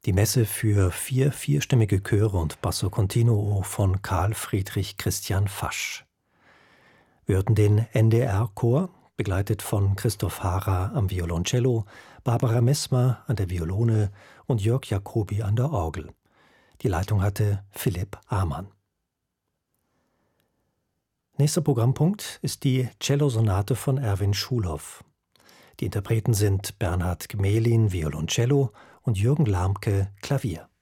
Die Messe für 4 vierstimmige Chöre und Basso Continuo von Karl Friedrich Christian Fasch. Wir hörten den NDR-Chor, begleitet von Christoph Hara am Violoncello, Barbara Messmer an der Violone und Jörg Jacobi an der Orgel. Die Leitung hatte Philipp Amann. Nächster Programmpunkt ist die Cellosonate von Erwin Schulhoff. Die Interpreten sind Bernhard Gmelin, Violoncello, und Jürgen Lahmke, Klavier.